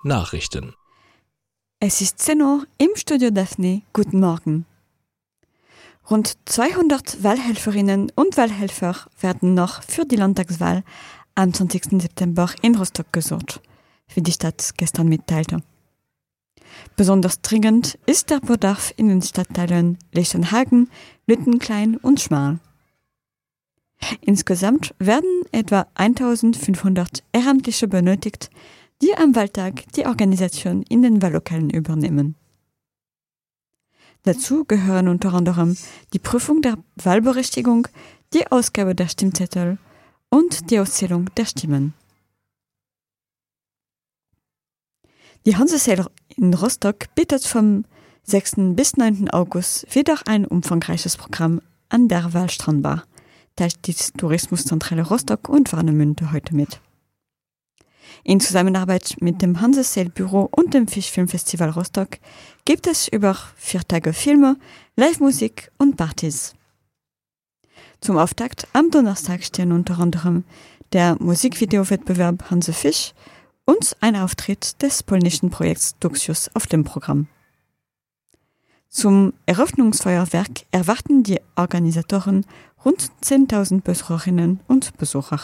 Nachrichten. Es ist 10 Uhr im Studio Daphne. Guten Morgen. Rund 200 Wahlhelferinnen und Wahlhelfer werden noch für die Landtagswahl am 20. September in Rostock gesucht, wie die Stadt gestern mitteilte. Besonders dringend ist der Bedarf in den Stadtteilen Lichtenhagen, Lüttenklein und Schmarl. Insgesamt werden etwa 1500 Ehrenamtliche benötigt, die am Wahltag die Organisation in den Wahllokalen übernehmen. Dazu gehören unter anderem die Prüfung der Wahlberechtigung, die Ausgabe der Stimmzettel und die Auszählung der Stimmen. Die Hansesäle in Rostock bietet vom 6. bis 9. August wieder ein umfangreiches Programm an der Wahlstrandbar, teilt die Tourismuszentrale Rostock und Warnemünde heute mit. In Zusammenarbeit mit dem Hansesäle-Büro und dem Fischfilmfestival Rostock gibt es über 4 Tage Filme, Live-Musik und Partys. Zum Auftakt am Donnerstag stehen unter anderem der Musikvideowettbewerb Hanse Fisch und ein Auftritt des polnischen Projekts Duxius auf dem Programm. Zum Eröffnungsfeuerwerk erwarten die Organisatoren rund 10.000 Besucherinnen und Besucher.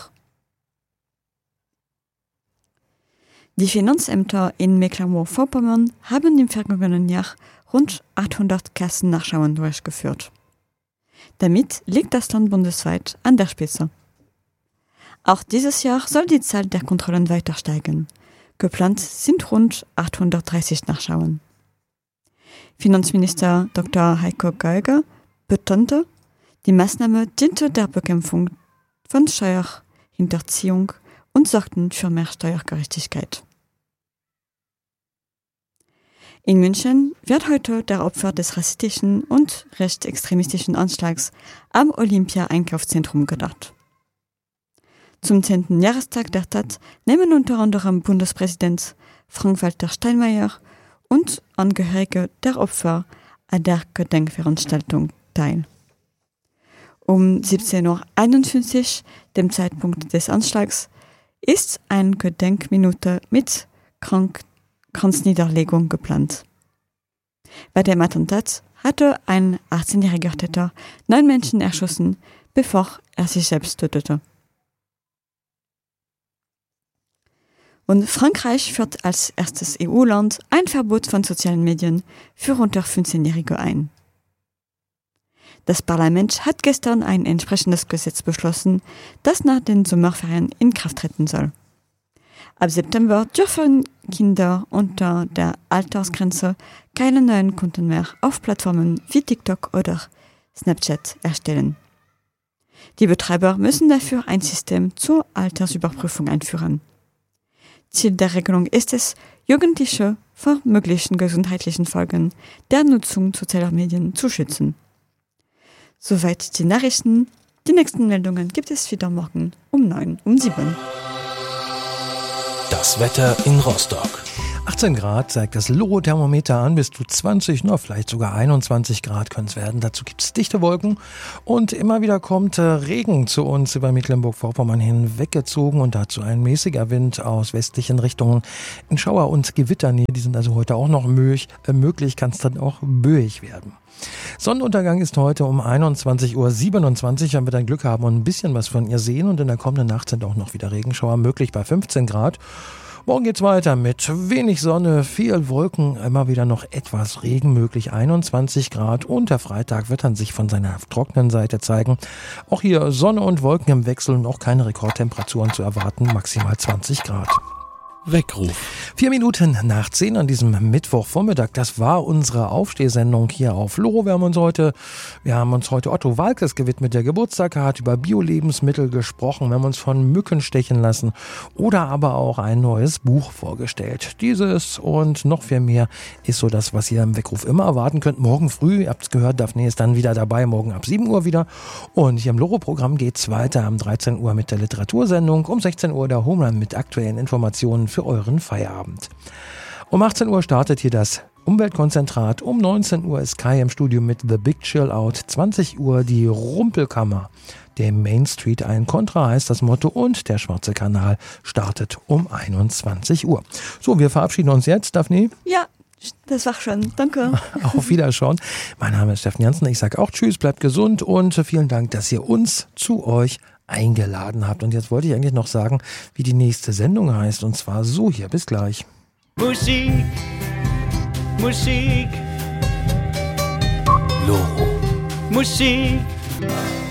Die Finanzämter in Mecklenburg-Vorpommern haben im vergangenen Jahr rund 800 Kassennachschauen durchgeführt. Damit liegt das Land bundesweit an der Spitze. Auch dieses Jahr soll die Zahl der Kontrollen weiter steigen. Geplant sind rund 830 Nachschauen. Finanzminister Dr. Heiko Geiger betonte, die Maßnahme diente der Bekämpfung von Steuerhinterziehung und sorgten für mehr Steuergerechtigkeit. In München wird heute der Opfer des rassistischen und rechtsextremistischen Anschlags am Olympia-Einkaufszentrum gedacht. Zum 10. Jahrestag der Tat nehmen unter anderem Bundespräsident Frank-Walter Steinmeier und Angehörige der Opfer an der Gedenkveranstaltung teil. Um 17.51 Uhr, dem Zeitpunkt des Anschlags, ist eine Gedenkminute mit Kranzniederlegung geplant. Bei dem Attentat hatte ein 18-jähriger Täter 9 Menschen erschossen, bevor er sich selbst tötete. Und Frankreich führt als erstes EU-Land ein Verbot von sozialen Medien für unter 15-Jährige ein. Das Parlament hat gestern ein entsprechendes Gesetz beschlossen, das nach den Sommerferien in Kraft treten soll. Ab September dürfen Kinder unter der Altersgrenze keine neuen Konten mehr auf Plattformen wie TikTok oder Snapchat erstellen. Die Betreiber müssen dafür ein System zur Altersüberprüfung einführen. Ziel der Regelung ist es, Jugendliche vor möglichen gesundheitlichen Folgen der Nutzung sozialer Medien zu schützen. Soweit die Nachrichten. Die nächsten Meldungen gibt es wieder morgen um 7. Das Wetter in Rostock. 18 Grad zeigt das Loro-Thermometer an, bis zu 20, vielleicht sogar 21 Grad können es werden. Dazu gibt es dichte Wolken und immer wieder kommt Regen zu uns über Mecklenburg-Vorpommern hinweggezogen und dazu ein mäßiger Wind aus westlichen Richtungen. In Schauer und Gewitternähe, die sind also heute auch noch möglich, kann es dann auch böig werden. Sonnenuntergang ist heute um 21.27 Uhr, wenn wir dann Glück haben und ein bisschen was von ihr sehen. Und in der kommenden Nacht sind auch noch wieder Regenschauer möglich bei 15 Grad. Morgen geht's weiter mit wenig Sonne, viel Wolken, immer wieder noch etwas Regen möglich, 21 Grad. Und der Freitag wird dann sich von seiner trockenen Seite zeigen. Auch hier Sonne und Wolken im Wechsel und auch keine Rekordtemperaturen zu erwarten, maximal 20 Grad. Weckruf. 4 Minuten nach 10 an diesem Mittwochvormittag. Das war unsere Aufstehsendung hier auf Loro. Wir haben uns heute Otto Walkes gewidmet, der Geburtstag hat, über Bio-Lebensmittel gesprochen. Wir haben uns von Mücken stechen lassen oder aber auch ein neues Buch vorgestellt. Dieses und noch viel mehr ist so das, was ihr im Weckruf immer erwarten könnt. Morgen früh, ihr habt es gehört, Daphne ist dann wieder dabei, morgen ab 7 Uhr wieder. Und hier im Loro-Programm geht es weiter um 13 Uhr mit der Literatursendung, um 16 Uhr der Home Run mit aktuellen Informationen für euren Feierabend. Um 18 Uhr startet hier das Umweltkonzentrat. Um 19 Uhr ist Kai im Studio mit The Big Chill Out. 20 Uhr die Rumpelkammer. dem Main Street ein Kontra heißt das Motto und der Schwarze Kanal startet um 21 Uhr. So, wir verabschieden uns jetzt, Daphne. Ja, das war schon. Danke. Auf Wiederschauen. Mein Name ist Steffen Jansen. Ich sage auch Tschüss, bleibt gesund und vielen Dank, dass ihr uns zu euch eingeladen habt. Und jetzt wollte ich eigentlich noch sagen, wie die nächste Sendung heißt. Und zwar so hier. Bis gleich. Musik, Musik, Loro. Musik.